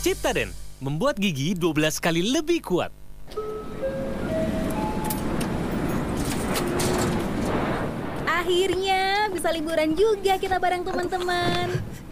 Ciptaden, membuat gigi 12 kali lebih kuat. Akhirnya bisa liburan juga kita bareng teman-teman.